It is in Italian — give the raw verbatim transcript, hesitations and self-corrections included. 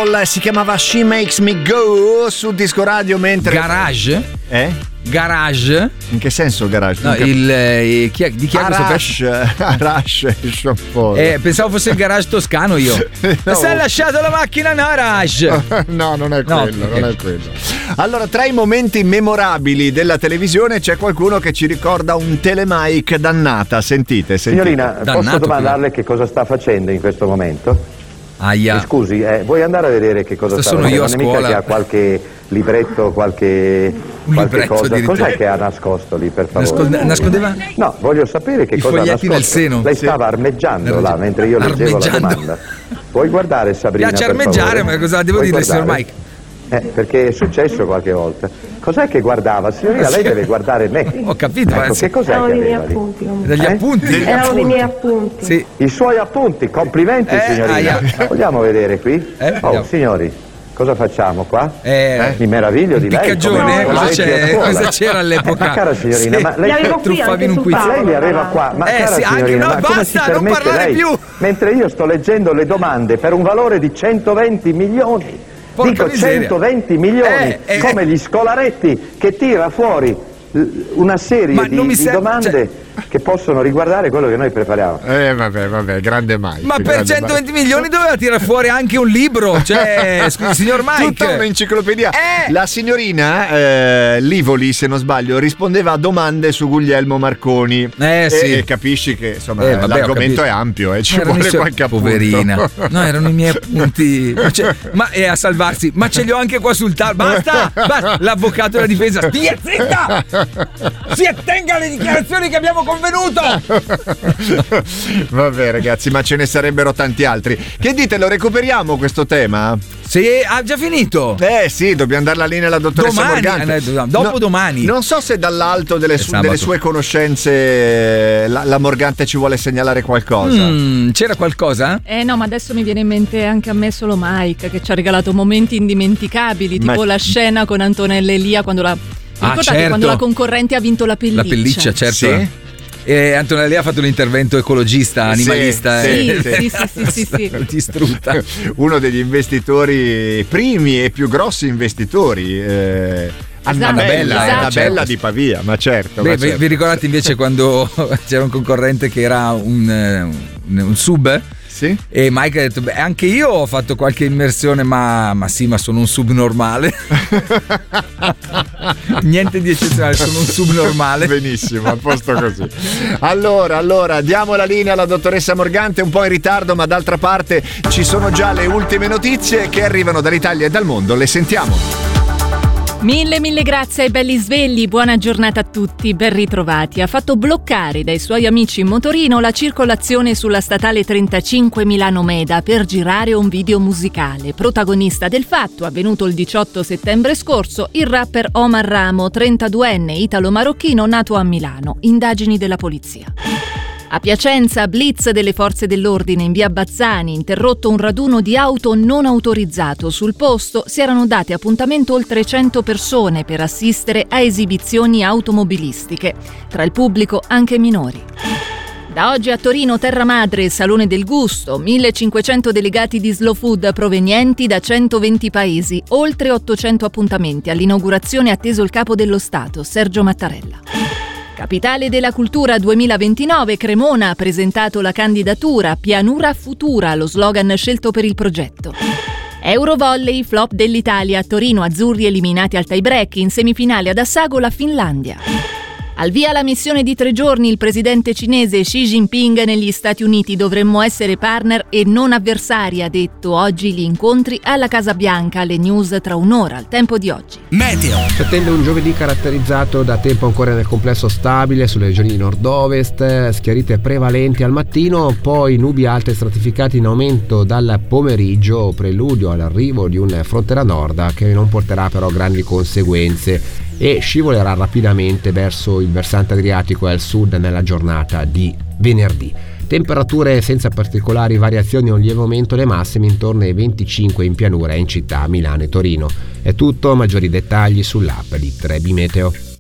Temple, si chiamava She Makes Me Go su Disco Radio, mentre Garage? Eh? Garage? In che senso garage? No, il, eh, chi è, di chi è questo pezzo? Arash, eh, pensavo fosse il garage toscano io. No. Si è lasciato la macchina in garage. No, non è quello, no, non è quello. Allora, tra i momenti memorabili della televisione c'è qualcuno che ci ricorda un telemic dannata. Sentite, sentite. Signorina, Dannato, posso domandarle che cosa sta facendo in questo momento? Aia. Mi scusi, eh, vuoi andare a vedere che cosa sta sono facendo? io a Non è mica scuola. che ha qualche libretto, qualche, Un qualche libretto cosa. di Cos'è ritmo. che ha nascosto lì, per favore? Nasconde- nascondeva? No, voglio sapere che I cosa ha foglietti nascosto. nel seno. Lei Sì. stava armeggiando là mentre io leggevo la Armeggiando. domanda. Puoi guardare, Sabrina, Piace per armeggiare, favore? ma cosa devo Puoi dire, signor guardare? Mike? Eh, perché è successo qualche volta. Cos'è che guardava? Signorina, lei deve guardare me. Ho capito, Ecco, ma che cos'è Erano che dei miei aveva lì? appunti. Degli Eh? appunti? Degli Erano dei appunti. miei appunti. Sì. I suoi appunti, complimenti Eh, signorina. aia. Vogliamo vedere qui? Eh, oh, vediamo. signori, cosa facciamo qua? Eh, Mi meraviglio di lei. Piccagione, come cosa, scolaretti a c'è, scuola. cosa c'era all'epoca? Ma cara signorina, Sì. ma Li lei, avevo qui truffavi anche in un sul quiz. tavolo. lei li aveva qua, ma Eh, cara sì, anche- signorina, no, ma come basta, si non permette parlare lei? più. Mentre io sto leggendo le domande per un valore di centoventi milioni. Porca Dico miseria. centoventi milioni, Eh, eh, come gli scolaretti che tira fuori l- una serie Ma di, non mi di ser- domande cioè- che possono riguardare quello che noi prepariamo. Eh vabbè, vabbè, grande Mike. Ma per grande centoventi milioni doveva tirare fuori anche un libro. Cioè, scusi, signor Mike. Mike. Tutta un'enciclopedia. Eh. La signorina eh, Livoli, se non sbaglio, rispondeva a domande su Guglielmo Marconi. Eh, sì. E, e capisci che insomma Eh, vabbè, ho l'argomento capito. è ampio, eh, ci Erano vuole i suoi- qualche appunto. Poverina. No, erano i miei appunti. Ma, c'è- ma è a salvarsi. Ma ce li ho anche qua sul tavolo. Basta, basta. L'avvocato della difesa. Stia zitta! Si attenga alle dichiarazioni che abbiamo convenuto. Vabbè ragazzi, ma ce ne sarebbero tanti altri. Che dite, lo recuperiamo questo tema? Sì, ha già finito. Eh sì, dobbiamo darla lì nella dottoressa Domani, Morgante. eh, no, dopo No, domani. Non so se dall'alto delle, su- sabato. delle sue conoscenze la, la Morgante ci vuole segnalare qualcosa. Mm, c'era qualcosa? Eh no, ma adesso mi viene in mente anche a me solo Mike, che ci ha regalato momenti indimenticabili, tipo Ma- la scena con Antonella Elia quando la... Ah, ricordate certo. quando la concorrente ha vinto la pelliccia? La pelliccia, certo. Sì. E Antonella ha fatto l'intervento ecologista, animalista. Sì, eh. sì, sì, sì, sì, sì. Distrutta. Uno degli investitori primi e più grossi investitori. Eh, Annabella, esatto. Annabella Certo. di Pavia, ma certo. Beh, ma vi- certo. vi ricordate invece quando c'era un concorrente che era un, eh, un, un sub? Sì? E Mike ha detto: beh, anche io ho fatto qualche immersione, ma, ma sì, ma sono un subnormale. Niente di eccezionale, sono un subnormale. Benissimo, a posto così. Allora, allora, diamo la linea alla dottoressa Morgante, un po' in ritardo, ma d'altra parte ci sono già le ultime notizie che arrivano dall'Italia e dal mondo. Le sentiamo. Mille mille grazie ai belli svegli, buona giornata a tutti, ben ritrovati. Ha fatto bloccare dai suoi amici in motorino la circolazione sulla statale trentacinque Milano-Meda per girare un video musicale. Protagonista del fatto, avvenuto il diciotto settembre scorso, il rapper Omar Ramo, trentaduenne italo-marocchino nato a Milano. Indagini della polizia. A Piacenza, blitz delle forze dell'ordine in via Bazzani, interrotto un raduno di auto non autorizzato. Sul posto si erano date appuntamento oltre cento persone per assistere a esibizioni automobilistiche. Tra il pubblico anche minori. Da oggi a Torino Terra Madre, Salone del Gusto, millecinquecento delegati di Slow Food provenienti da centoventi paesi, oltre ottocento appuntamenti. All'inaugurazione atteso il capo dello Stato, Sergio Mattarella. Capitale della Cultura duemilaventinove, Cremona ha presentato la candidatura Pianura Futura, lo slogan scelto per il progetto. Eurovolley, flop dell'Italia, a Torino azzurri eliminati al tie break, in semifinale ad Assago la Finlandia. Al via la missione di tre giorni, il presidente cinese Xi Jinping negli Stati Uniti. Dovremmo essere partner e non avversari, ha detto. Oggi gli incontri alla Casa Bianca, le news tra un'ora, al tempo di oggi. Meteo. Si attende un giovedì caratterizzato da tempo ancora nel complesso stabile sulle regioni di nord-ovest, schiarite prevalenti al mattino, poi nubi alte stratificate in aumento dal pomeriggio, preludio all'arrivo di un fronte nord che non porterà però grandi conseguenze e scivolerà rapidamente verso il versante adriatico e al sud nella giornata di venerdì. Temperature senza particolari variazioni o un lieve aumento, le massime intorno ai venticinque in pianura e in città Milano e Torino. È tutto, maggiori dettagli sull'app di tre B Meteo.